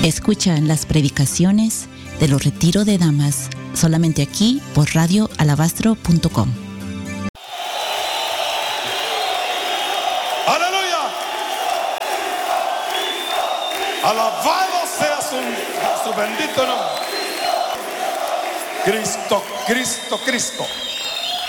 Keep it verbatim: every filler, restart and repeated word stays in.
Escuchan las predicaciones de los Retiro de Damas solamente aquí por radio alabastro punto com. ¡Aleluya! Alabado sea su, su bendito nombre. Cristo, Cristo, Cristo.